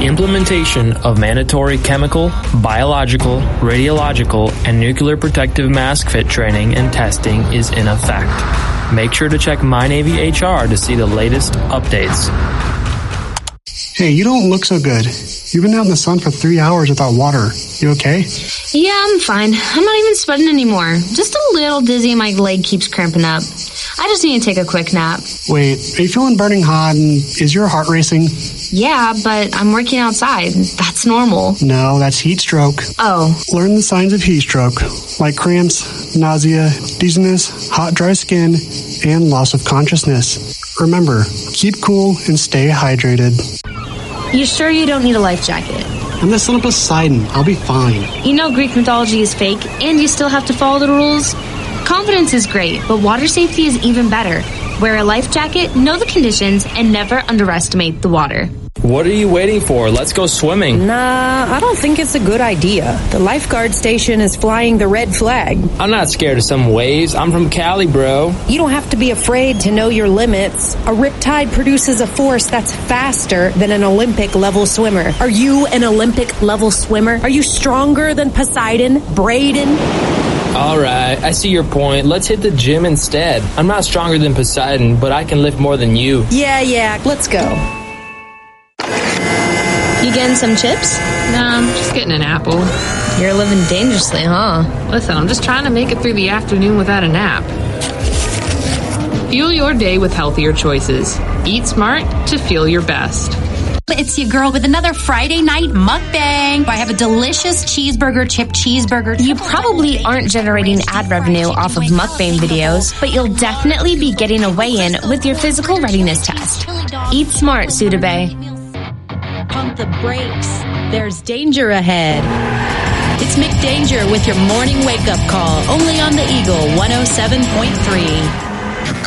implementation of mandatory chemical, biological, radiological, and nuclear protective mask fit training and testing is in effect. Make sure to check My Navy HR to see the latest updates. Hey, you don't look so good. You've been out in the sun for 3 hours without water. You okay? Yeah, I'm fine. I'm not even sweating anymore. Just a little dizzy and my leg keeps cramping up. I just need to take a quick nap. Wait, are you feeling burning hot and is your heart racing? Yeah, but I'm working outside. That's normal. No, that's heat stroke. Oh. Learn the signs of heat stroke, like cramps, nausea, dizziness, hot, dry skin, and loss of consciousness. Remember, keep cool and stay hydrated. You sure you don't need a life jacket? I'm the son of Poseidon. I'll be fine. You know Greek mythology is fake, and you still have to follow the rules? Confidence is great, but water safety is even better. Wear a life jacket, know the conditions, and never underestimate the water. What are you waiting for? Let's go swimming. Nah, I don't think it's a good idea. The lifeguard station is flying the red flag. I'm not scared of some waves. I'm from Cali, bro. You don't have to be afraid to know your limits. A riptide produces a force that's faster than an Olympic-level swimmer. Are you an Olympic-level swimmer? Are you stronger than Poseidon, Braden? All right, I see your point. Let's hit the gym instead. I'm not stronger than Poseidon, but I can lift more than you. Yeah, let's go. You getting some chips? Nah, I'm just getting an apple. You're living dangerously, huh? Listen, I'm just trying to make it through the afternoon without a nap. Fuel your day with healthier choices. Eat smart to feel your best. It's your girl with another Friday night mukbang. I have a delicious cheeseburger. You probably aren't generating ad revenue off of mukbang videos, but you'll definitely be getting a weigh-in with your physical readiness test. Eat smart, Sudabay. Pump the brakes. There's danger ahead. It's McDanger with your morning wake-up call, only on the Eagle 107.3.